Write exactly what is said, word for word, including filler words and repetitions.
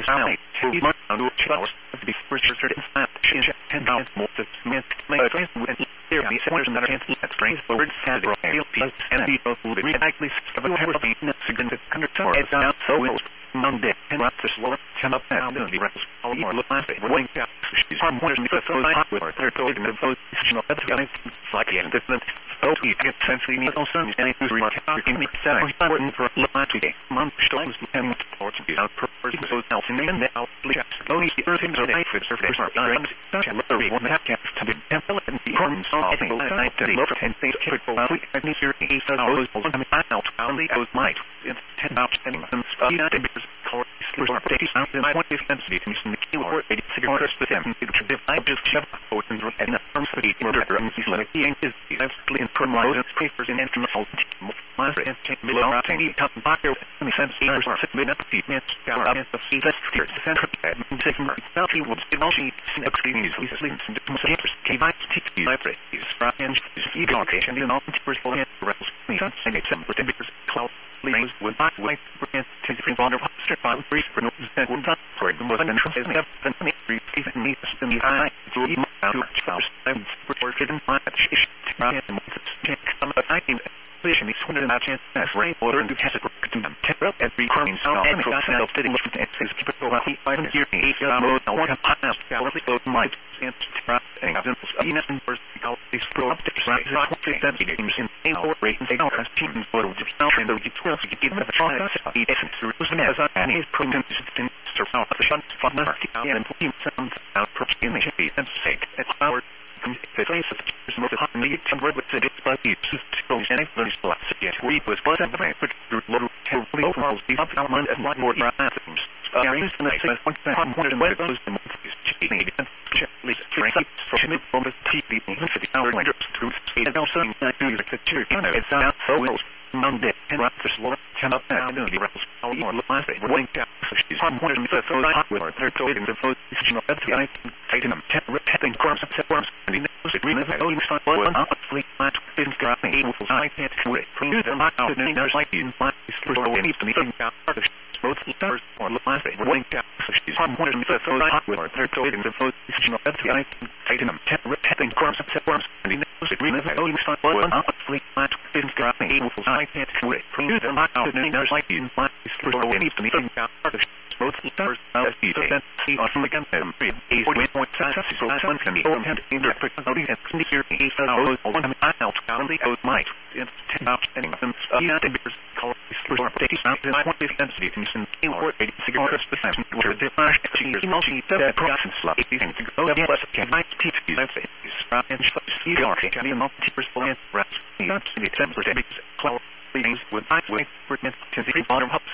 was out to be much on the showers to be first certain fat change ten pounds more to smith my friends with there be somewhere in the chance that strange words had real peace and people who be exactly of a ever been significant under tower it's out so well Monday and lots of slower come up down the rest all more look last when she's from one of the so hot with her third code in the positional that's going like the different so you get essentially need also any who's remark in the setting important for last week month stones and or to be out for so else in the now please only the earth in the night for surface are done such a lottery one that can to be temple and the corn so I think night to look ten things critical week and here is the rose I mean out only those might it's ten out and some stuff that is color for thirty sounds in my one defense meetings in the keyword eighty cigarettes with them to I just have open and from city murder and he's like he ain't is absolutely in promote and papers in instrumental Mazra and take below the top back in the sense of six minutes minutes got up the sea that's clear the center and taking out he was in all she extremely easily sleeps and the most he might teach you library is and you got and in all first for him rest me and it's some with the because cloud leaves with my wife and to the bond of strip on brief for no and one time for the most interest is never been me even me in the eye to even out of spouse and reported in my and some of I think vision is one of the chance as rainwater and has a to them temper every crime so and myself did it and says keep it over he find here he mode I want to pass gallantly go might and trust and I've been in first because this pro up to side rock that he games in our rate and they don't have teams for the and the twelve to give them a try he isn't through as I and his program in surround the shot from the and team sounds out for in the shape and sake at our the place of the most hot need to work with the display so any very slots yet we was but the right but low heavily overall the up element and one more items areas in the same one time one of those the most need and least three for mid from the T V even for the hour later through and also like do the picture it's out so well Monday and right for slow come up and do the rest all more last day we're linked out so she's on one of the so hot with her third code in the positional that's the I fighting them ten repeating course of worms and he knows it really only start one up sleep flat didn't grab me able to I can't wait for you them out and there's like in my for any to me out both stars or last day we're linked out so she's on one of the so hot with her third code in the positional that's the I fighting them ten repeating course of worms and he knows it really only start one up sleep flat didn't grab me able to I can't wait for you them out and there's like in my for any to me out both stars as the event see on again them is one point six so one can be and interpret how the and here is our one out only out might it's ten out and them yeah the beers call for thirty sound and I want this density in or eighty cigarettes the time where the flash is multi the process like things to go the less can I teach you that's it is and see your can be multi percent rest that's the temper because cloud things with I wait for it to the bottom up